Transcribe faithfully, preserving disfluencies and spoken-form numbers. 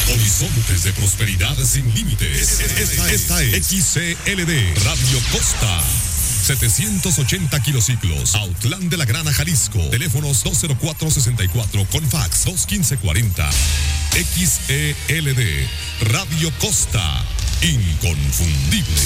Horizontes de prosperidad sin límites. Esta, esta es X C L D Radio Costa. setecientos ochenta kilociclos, Autlán de la Grana, Jalisco. Teléfonos dos cero cuatro sesenta y cuatro con fax dos quince cuarenta. X E L D Radio Costa. Inconfundible.